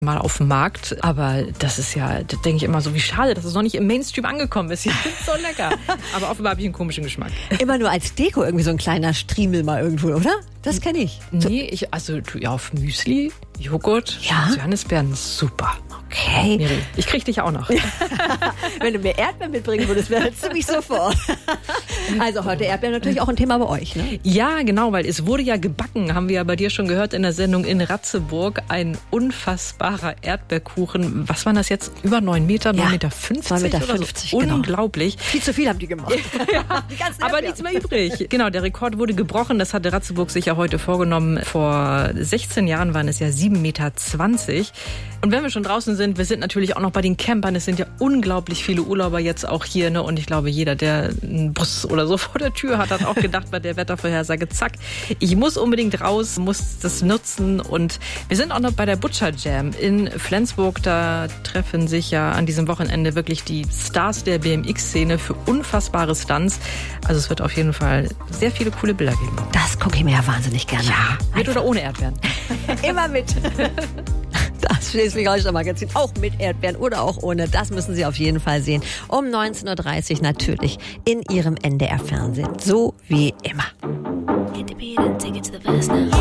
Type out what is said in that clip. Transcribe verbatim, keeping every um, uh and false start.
mal auf dem Markt, aber das ist ja, da denke ich immer so, wie schade, dass es noch nicht im Mainstream angekommen ist. Ich finde es so lecker. Aber offenbar habe ich einen komischen Geschmack. Immer nur als Deko irgendwie so ein kleiner Striemel mal irgendwo, oder? Das kenne ich. Nee, ich, also ja, auf Müsli, Joghurt, Ja? Johannisbeeren, super. Okay. Miri, ich krieg dich auch noch. Wenn du mir Erdbeeren mitbringen würdest, wäre das ziemlich sofort. Also heute Erdbeeren natürlich auch ein Thema bei euch, ne? Ja, genau, weil es wurde ja gebacken, haben wir ja bei dir schon gehört in der Sendung in Ratzeburg. Ein unfassbarer Erdbeerkuchen. Was waren das jetzt? Über neun Meter, neun Meter fünfzig? neun Meter oder fünfzig, so. genau. Unglaublich. Viel zu viel haben die gemacht. Ja, Die ganzen aber Erdbeeren. nichts mehr übrig. Genau, der Rekord wurde gebrochen. Das hatte Ratzeburg sich ja heute vorgenommen. Vor sechzehn Jahren waren es ja sieben Meter zwanzig. Und wenn wir schon draußen sind, wir sind natürlich auch noch bei den Campern. Es sind ja unglaublich viele Urlauber jetzt auch hier, ne? Und ich glaube, jeder, der einen Bus oder so vor der Tür hat, hat auch gedacht bei der Wettervorhersage, zack, ich muss unbedingt raus, muss das nutzen. Und wir sind auch noch bei der Butcher Jam in Flensburg. Da treffen sich ja an diesem Wochenende wirklich die Stars der B M X-Szene für unfassbare Stunts. Also es wird auf jeden Fall sehr viele coole Bilder geben. Das gucke ich mir ja wahnsinnig gerne an. Mit oder ohne Erdbeeren? Immer mit. Das Schleswig-Holstein Magazin, auch mit Erdbeeren oder auch ohne. Das müssen Sie auf jeden Fall sehen. Um neunzehn Uhr dreißig natürlich in Ihrem N D R-Fernsehen. So wie immer.